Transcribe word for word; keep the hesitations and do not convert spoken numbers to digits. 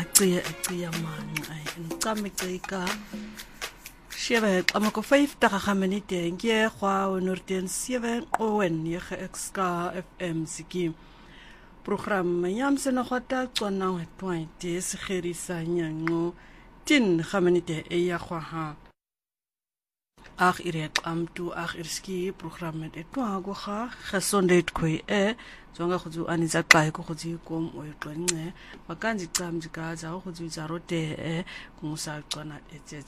qiya qiya man ai ncame qika shebe amako five daga gaminite ngie gwa onorten seven qowen ye xka F M siki program yam sena khota tsona twenty se kherisa nyango tin gaminite e ya gwa ha ag iret amtu ag irski program met etwa go ga gesondheid khoi e zonga khutsu aniza xai ko khutsi kom oyiqence bakanzi camji gaza khutsi zarote e kumusa xana etse